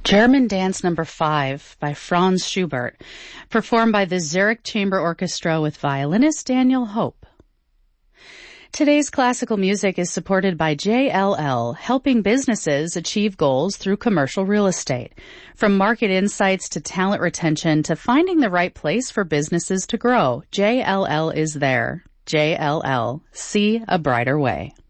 German Dance Number 5 by Franz Schubert, performed by the Zurich Chamber Orchestra with violinist Daniel Hope. Today's classical music is supported by JLL, helping businesses achieve goals through commercial real estate. From market insights to talent retention to finding the right place for businesses to grow, JLL is there. JLL, see a brighter way.